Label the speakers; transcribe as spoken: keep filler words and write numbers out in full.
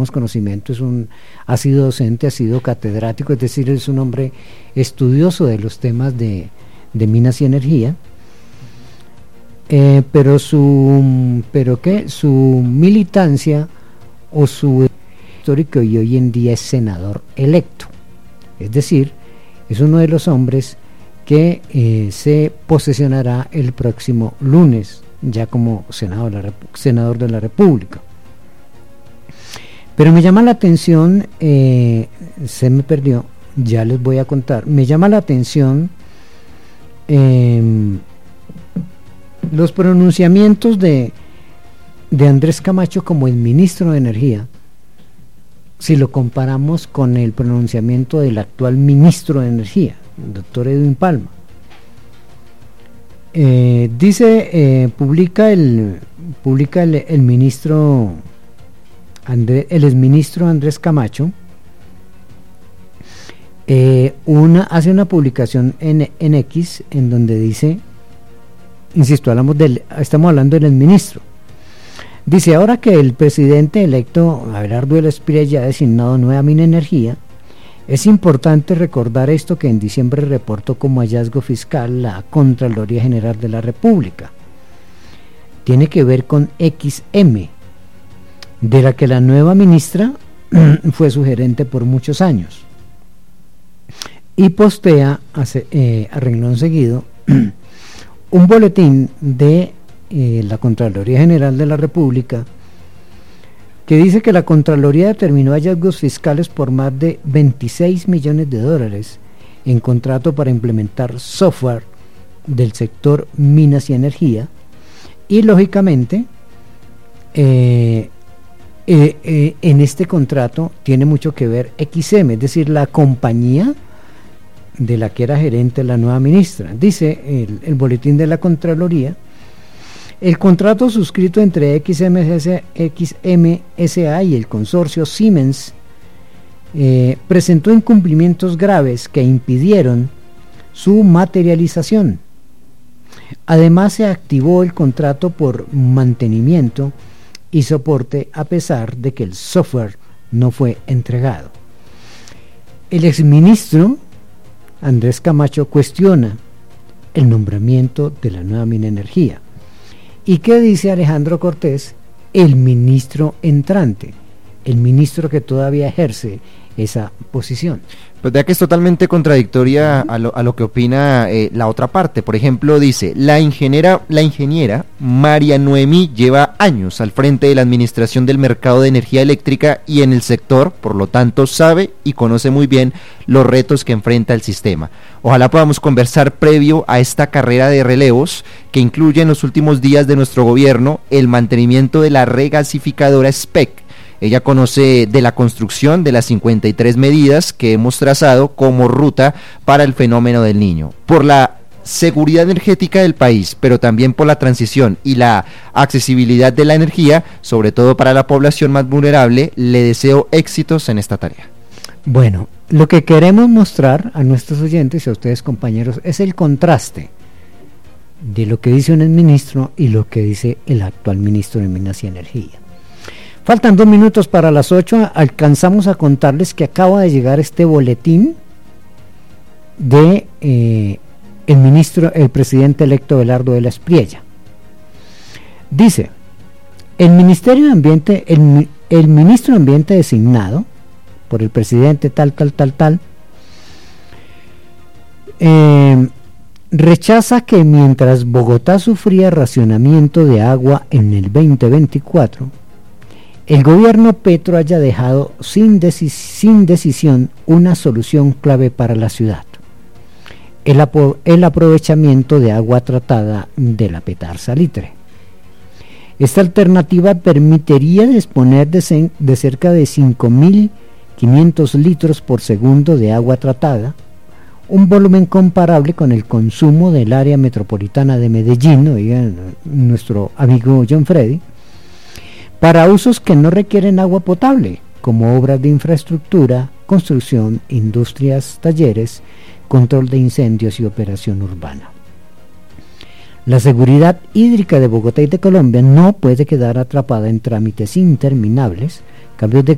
Speaker 1: tenemos conocimiento, es un, ha sido docente, ha sido catedrático, es decir, es un hombre estudioso de los temas de, de minas y energía, eh, pero su, pero qué, su militancia o su histórico y hoy en día es senador electo, es decir, es uno de los hombres que eh, se posesionará el próximo lunes ya como senador de la, senador de la República. Pero me llama la atención, eh, se me perdió, ya les voy a contar, me llama la atención eh, los pronunciamientos de, de Andrés Camacho como el ministro de Energía, si lo comparamos con el pronunciamiento del actual ministro de Energía, el doctor Edwin Palma. Eh, dice, eh, publica el publica el, el ministro André, el exministro Andrés Camacho, eh, una, hace una publicación en, en X en donde dice, insisto, hablamos del, estamos hablando del exministro. Dice, ahora que el presidente electo Abelardo de la Espriella ha designado nueva Minenergía, es importante recordar esto que en diciembre reportó como hallazgo fiscal la Contraloría General de la República. Tiene que ver con X M, de la que la nueva ministra fue su gerente por muchos años. Y postea, hace, eh, a renglón seguido, un boletín de eh, la Contraloría General de la República que dice que la Contraloría determinó hallazgos fiscales por más de veintiséis millones de dólares en contrato para implementar software del sector minas y energía, y lógicamente eh, eh, eh, en este contrato tiene mucho que ver X M, es decir, la compañía de la que era gerente la nueva ministra. Dice el, el boletín de la Contraloría: el contrato suscrito entre X M S A y el consorcio Siemens eh, presentó incumplimientos graves que impidieron su materialización. Además, se activó el contrato por mantenimiento y soporte a pesar de que el software no fue entregado. El exministro Andrés Camacho cuestiona el nombramiento de la nueva Minenergía. ¿Y qué dice Alejandro Cortés, el ministro entrante, el ministro que todavía ejerce esa posición?
Speaker 2: Pues vea que es totalmente contradictoria a lo, a lo que opina eh, la otra parte. Por ejemplo, dice, la ingeniera, la ingeniera María Noemí lleva años al frente de la administración del mercado de energía eléctrica y en el sector, por lo tanto, sabe y conoce muy bien los retos que enfrenta el sistema. Ojalá podamos conversar previo a esta carrera de relevos que incluye en los últimos días de nuestro gobierno el mantenimiento de la regasificadora S P E C. Ella conoce de la construcción de las cincuenta y tres medidas que hemos trazado como ruta para el fenómeno del Niño. Por la seguridad energética del país, pero también por la transición y la accesibilidad de la energía, sobre todo para la población más vulnerable, le deseo éxitos en esta tarea.
Speaker 1: Bueno, lo que queremos mostrar a nuestros oyentes y a ustedes, compañeros, es el contraste de lo que dice un exministro y lo que dice el actual ministro de Minas y Energía. Faltan dos minutos para las ocho. Alcanzamos a contarles que acaba de llegar este boletín de eh, el ministro, el presidente electo Abelardo de la Espriella. Dice: el Ministerio de Ambiente, el, el ministro de Ambiente designado por el presidente tal, tal, tal, tal, eh, rechaza que mientras Bogotá sufría racionamiento de agua en el veinte veinticuatro, el gobierno Petro haya dejado sin, deci- sin decisión una solución clave para la ciudad: el, apo- el aprovechamiento de agua tratada de la Petar Salitre. Esta alternativa permitiría disponer de, ce- de cerca de cinco mil quinientos litros por segundo de agua tratada, un volumen comparable con el consumo del área metropolitana de Medellín, oiga, nuestro amigo John Freddy, para usos que no requieren agua potable, como obras de infraestructura, construcción, industrias, talleres, control de incendios y operación urbana. La seguridad hídrica de Bogotá y de Colombia no puede quedar atrapada en trámites interminables, cambios de